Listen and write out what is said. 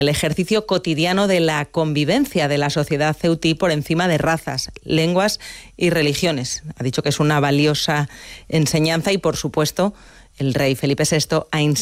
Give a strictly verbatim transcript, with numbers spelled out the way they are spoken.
el ejercicio cotidiano de la convivencia de la sociedad ceutí por encima de razas, lenguas y religiones. Ha dicho que es una valiosa enseñanza y, por supuesto, el rey Felipe sexto ha